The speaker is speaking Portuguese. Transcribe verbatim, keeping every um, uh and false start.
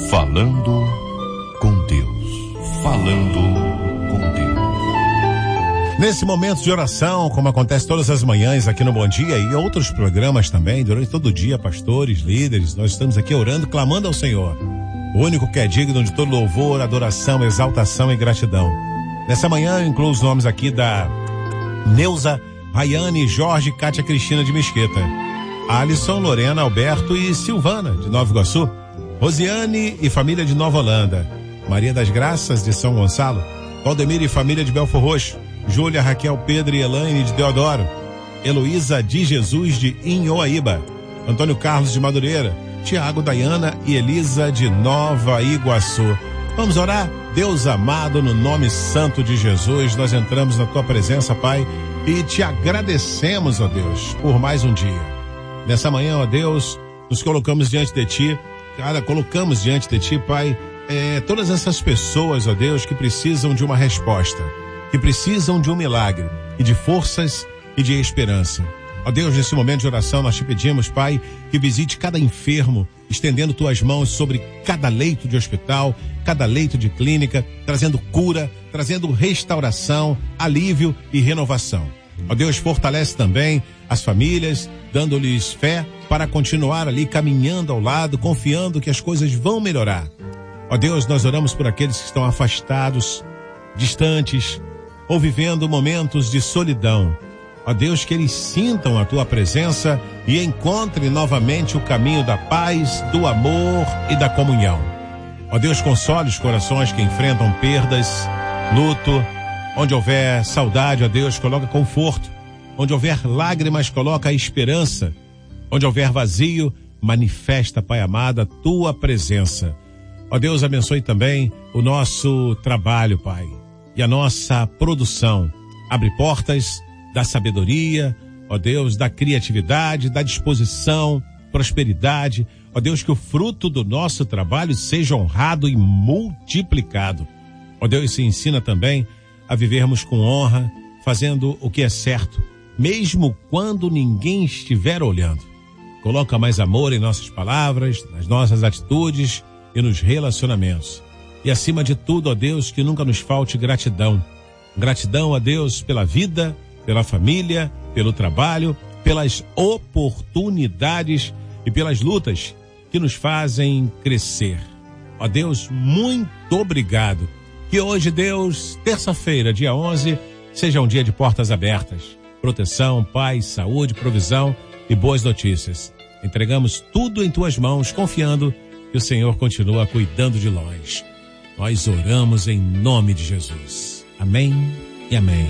Falando com Deus. Falando com Deus. Nesse momento de oração, como acontece todas as manhãs aqui no Bom Dia e outros programas também, durante todo o dia, pastores, líderes, nós estamos aqui orando, clamando ao Senhor, o único que é digno de todo louvor, adoração, exaltação e gratidão. Nessa manhã eu incluo os nomes aqui da Neuza, Rayane, Jorge, Cátia Cristina de Mesquita, Alisson, Lorena, Alberto e Silvana de Nova Iguaçu, Rosiane e família de Nova Holanda, Maria das Graças de São Gonçalo, Valdemir e família de Belfor Roxo, Júlia, Raquel, Pedro e Elaine de Deodoro, Heloísa de Jesus de Inhoaíba, Antônio Carlos de Madureira, Tiago, Dayana e Elisa de Nova Iguaçu. Vamos orar? Deus amado, no nome santo de Jesus, nós entramos na tua presença, Pai, e te agradecemos, ó Deus, por mais um dia. Nessa manhã, ó Deus, nos colocamos diante de ti, cara, colocamos diante de ti, Pai, é, todas essas pessoas, ó Deus, que precisam de uma resposta, que precisam de um milagre, e de forças e de esperança. Ó Deus, nesse momento de oração nós te pedimos, Pai, que visite cada enfermo, estendendo tuas mãos sobre cada leito de hospital, cada leito de clínica, trazendo cura, trazendo restauração, alívio e renovação. Ó Deus, fortalece também as famílias, dando-lhes fé para continuar ali caminhando ao lado, confiando que as coisas vão melhorar. Ó Deus, nós oramos por aqueles que estão afastados, distantes, ou vivendo momentos de solidão. Ó Deus, que eles sintam a tua presença e encontrem novamente o caminho da paz, do amor e da comunhão. Ó Deus, console os corações que enfrentam perdas, luto. Onde houver saudade, ó Deus, coloca conforto. Onde houver lágrimas, coloca esperança. Onde houver vazio, manifesta, Pai amado, a tua presença. Ó Deus, abençoe também o nosso trabalho, Pai, e a nossa produção. Abre portas da sabedoria, ó Deus, da criatividade, da disposição, prosperidade. Ó Deus, que o fruto do nosso trabalho seja honrado e multiplicado. Ó Deus, se ensina também a vivermos com honra, fazendo o que é certo, mesmo quando ninguém estiver olhando. Coloca mais amor em nossas palavras, nas nossas atitudes e nos relacionamentos. E acima de tudo, ó Deus, que nunca nos falte gratidão. Gratidão a Deus pela vida, pela família, pelo trabalho, pelas oportunidades e pelas lutas que nos fazem crescer. Ó Deus, muito obrigado. Que hoje, Deus, terça-feira, dia onze, seja um dia de portas abertas. Proteção, paz, saúde, provisão e boas notícias. Entregamos tudo em tuas mãos, confiando que o Senhor continua cuidando de nós. Nós oramos em nome de Jesus. Amém e amém.